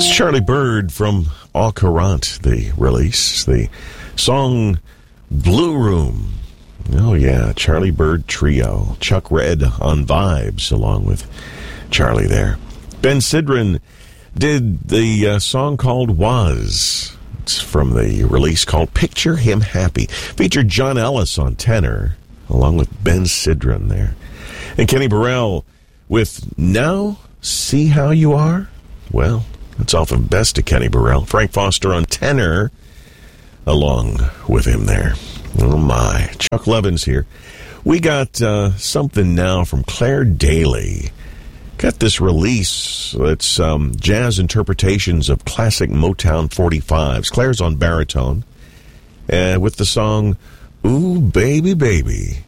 Charlie Byrd from Au Courant, the release. The song Blue Room. Oh, yeah, Charlie Byrd Trio. Chuck Red on vibes along with Charlie there. Ben Sidran did the song called Was. It's from the release called Picture Him Happy. Featured John Ellis on tenor along with Ben Sidran there. And Kenny Burrell with Now See How You Are? Well, it's off of Best of Kenny Burrell. Frank Foster on tenor along with him there. Oh, my. Chuck Levins here. We got something now from Claire Daly. Got this release. It's jazz interpretations of classic Motown 45s. Claire's on baritone with the song Ooh, Baby, Baby.